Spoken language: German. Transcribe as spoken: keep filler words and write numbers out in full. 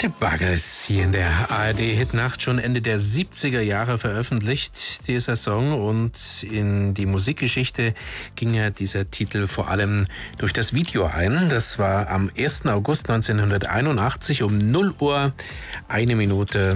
Der Bagger ist hier in der A R D-Hitnacht schon Ende der siebziger Jahre veröffentlicht, dieser Song. Und in die Musikgeschichte ging ja dieser Titel vor allem durch das Video ein. Das war am ersten August neunzehnhunderteinundachtzig um null Uhr, eine Minute